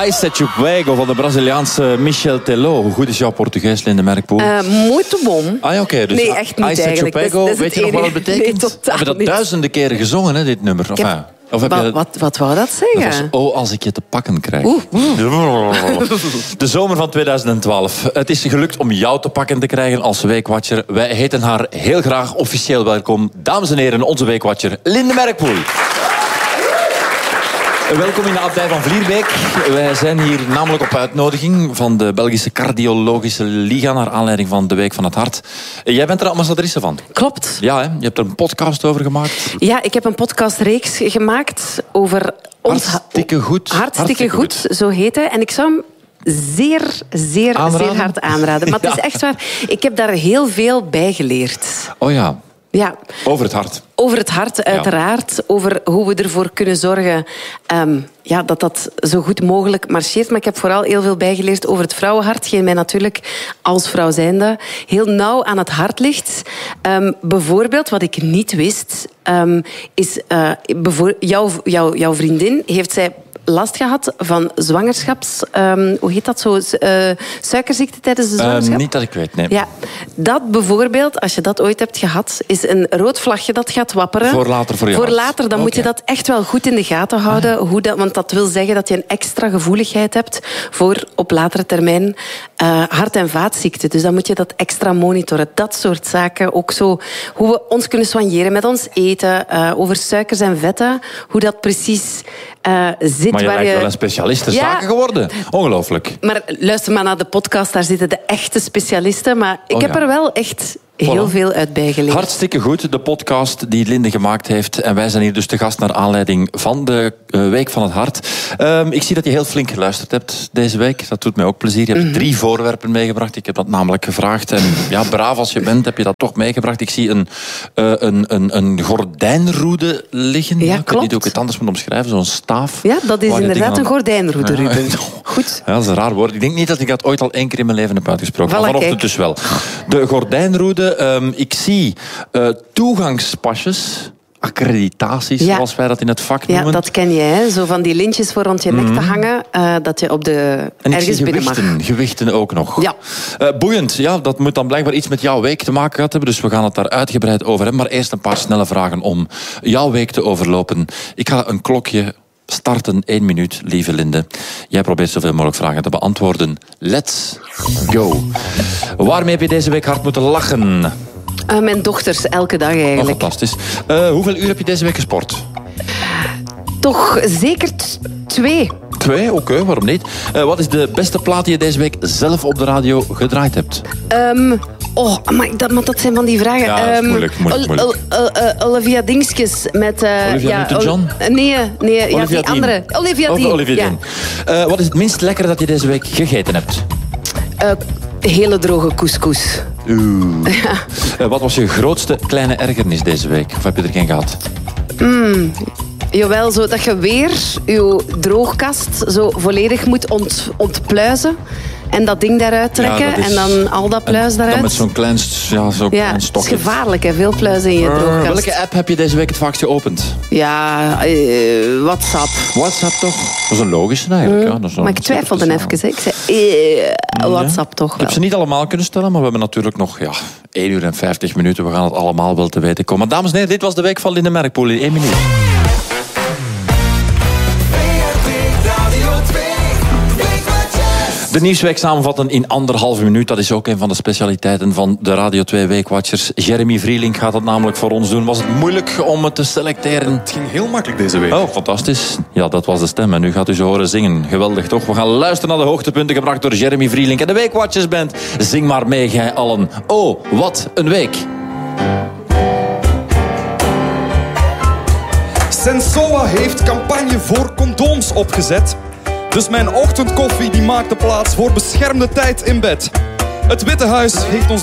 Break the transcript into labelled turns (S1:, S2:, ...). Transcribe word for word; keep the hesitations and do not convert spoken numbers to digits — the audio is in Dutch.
S1: I Set You Fuego van de Braziliaanse Michel Teló. Hoe goed is jouw Portugees, Linde Merkpoel?
S2: Uh, muito bom.
S1: Ah, oké. Okay, dus
S2: nee, echt niet
S1: I Set You Fuego, weet je nog wat het betekent?
S2: Nee, totaal
S1: We hebben dat
S2: niet.
S1: duizenden keren gezongen, hè, dit nummer. Of,
S2: heb...
S1: Of heb
S2: wat,
S1: je...
S2: wat, wat wou dat zeggen?
S1: Dat was, oh, als ik je te pakken krijg.
S2: Oeh, oeh.
S1: De zomer van tweeduizend twaalf. Het is gelukt om jou te pakken te krijgen als weekwatcher. Wij heten haar heel graag officieel welkom. Dames en heren, onze weekwatcher Linde Merkpoel. Welkom in de abdij van Vlierbeek. Wij zijn hier namelijk op uitnodiging van de Belgische Cardiologische Liga naar aanleiding van de Week van het Hart. Jij bent er ambassadrice van.
S2: Klopt.
S1: Ja, hè? Je hebt er een podcast over gemaakt.
S2: Ja, ik heb een podcastreeks gemaakt over ons...
S1: Hartstikke goed.
S2: Hartstikke,
S1: Hartstikke
S2: goed,
S1: goed, zo
S2: heet hij. En ik zou hem zeer, zeer,
S1: aanraden?
S2: zeer hard aanraden. Maar het is echt waar. Ik heb daar heel veel bij geleerd.
S1: Oh ja.
S2: Ja.
S1: Over het hart.
S2: Over het hart, uiteraard. Ja. Over hoe we ervoor kunnen zorgen um, ja, dat dat zo goed mogelijk marcheert. Maar ik heb vooral heel veel bijgeleerd over het vrouwenhart. Hetgeen mij natuurlijk als vrouw zijnde heel nauw aan het hart ligt. Um, bijvoorbeeld, wat ik niet wist, um, is... Uh, bevoor- jouw, jouw, jouw vriendin heeft zij... last gehad van zwangerschaps... Um, hoe heet dat zo? Uh, suikerziekte tijdens de zwangerschap?
S1: Uh, niet dat ik weet, nee.
S2: Ja, dat bijvoorbeeld, als je dat ooit hebt gehad, is een rood vlagje dat gaat wapperen.
S1: Voor later voor je
S2: Voor
S1: hart.
S2: later, dan
S1: okay.
S2: moet je dat echt wel goed in de gaten houden.
S1: Ah.
S2: Hoe dat, want dat wil zeggen dat je een extra gevoeligheid hebt voor op latere termijn uh, hart- en vaatziekten. Dus dan moet je dat extra monitoren. Dat soort zaken. Ook zo hoe we ons kunnen soigneren met ons eten. Uh, over suikers en vetten. Hoe dat precies uh, zit.
S1: Maar je
S2: waar
S1: lijkt
S2: je...
S1: wel een specialist in
S2: ja,
S1: zaken geworden. Ongelooflijk.
S2: Maar luister maar naar de podcast, daar zitten de echte specialisten. Maar ik
S1: oh,
S2: heb
S1: ja.
S2: er wel echt heel
S1: voilà.
S2: veel uit bijgeleerd.
S1: Hartstikke goed, de podcast die Linde gemaakt heeft. En wij zijn hier dus te gast naar aanleiding van de uh, Week van het Hart. Um, ik zie dat je heel flink geluisterd hebt deze week. Dat doet mij ook plezier. Je hebt mm-hmm. drie voorwerpen meegebracht. Ik heb dat namelijk gevraagd. En ja, braaf als je bent, heb je dat toch meegebracht. Ik zie een, uh, een, een, een gordijnroede liggen.
S2: Ja,
S1: ik weet
S2: klopt.
S1: niet hoe ik het anders moet omschrijven. Zo'n staaf.
S2: Ja, dat is inderdaad
S1: aan...
S2: een gordijnroede, Ruben. Goed.
S1: Ja, dat is een raar woord. Ik denk niet dat ik dat ooit al één keer in mijn leven heb uitgesproken.
S2: Voilà,
S1: maar vanochtend
S2: kijk.
S1: dus wel. De gordijnroede... Um, ik zie uh, toegangspasjes, accreditaties, ja. zoals wij dat in het vak noemen.
S2: Ja, dat ken je, hè? Zo van die lintjes voor rond je nek mm-hmm. te hangen, uh, dat je op de
S1: en
S2: ergens
S1: ik zie
S2: binnen
S1: gewichten,
S2: mag.
S1: gewichten ook nog.
S2: Ja.
S1: Uh, boeiend, ja, dat moet dan blijkbaar iets met jouw week te maken gehad hebben, dus we gaan het daar uitgebreid over hebben. Maar eerst een paar snelle vragen om jouw week te overlopen. Ik ga een klokje starten, één minuut, lieve Linde. Jij probeert zoveel mogelijk vragen te beantwoorden. Let's go. Waarmee heb je deze week hard moeten lachen?
S2: Uh, mijn dochters, elke dag eigenlijk.
S1: Oh, fantastisch. Uh, hoeveel uur heb je deze week gesport?
S2: Toch zeker t- twee.
S1: Twee? Oké, okay, waarom niet? Uh, wat is de beste plaat die je deze week zelf op de radio gedraaid hebt?
S2: Um, oh, maar dat, maar dat zijn van die vragen.
S1: Ja, dat is moeilijk, moeilijk, moeilijk.
S2: Ol, ol, uh, Olivia Dingskes met... Uh,
S1: Olivia
S2: ja,
S1: Newton-John?
S2: Ol, nee, nee ja,
S1: Olivia
S2: die andere. Olivia
S1: Of
S2: Dean.
S1: Olivia
S2: ja.
S1: Dean. Uh, wat is het minst lekkere dat je deze week gegeten hebt?
S2: Uh, hele droge couscous.
S1: Oeh. Ja. Uh, wat was je grootste kleine ergernis deze week? Of heb je er geen gehad?
S2: Mm, jawel, zo dat je weer je droogkast zo volledig moet ont, ontpluizen. En dat ding daaruit trekken. Ja, is... En dan al dat pluis
S1: en,
S2: daaruit.
S1: Dan met zo'n klein, ja, zo'n
S2: ja,
S1: klein stokje.
S2: Het is gevaarlijk, hè? Veel pluizen in je
S1: uh,
S2: droogkast.
S1: Welke app heb je deze week het vaakst geopend?
S2: Ja, uh, WhatsApp.
S1: WhatsApp toch? Dat is een logische eigenlijk. Mm. Ja, dat is
S2: maar ik twijfelde even. Hè. Ik zei, uh, WhatsApp ja. toch wel.
S1: Ik heb ze niet allemaal kunnen stellen, maar we hebben natuurlijk nog ja, één uur en vijftig minuten. We gaan het allemaal wel te weten komen. Dames en heren, dit was de Week van Linde Merkpoel in één minuut. De Nieuwsweek samenvatten in anderhalve minuut. Dat is ook een van de specialiteiten van de Radio twee Weekwatchers. Jeremy Vrielink gaat dat namelijk voor ons doen. Was het moeilijk om het te selecteren?
S3: Het ging heel makkelijk deze week.
S1: Oh, fantastisch. Ja, dat was de stem. En nu gaat u ze horen zingen. Geweldig, toch? We gaan luisteren naar de hoogtepunten gebracht door Jeremy Vrielink en de Weekwatchers Band. Zing maar mee, gij allen. Oh, wat een week.
S3: Sensoa heeft campagne voor condooms opgezet. Dus mijn ochtendkoffie die maakte plaats voor beschermde tijd in bed. Het Witte Huis heeft ons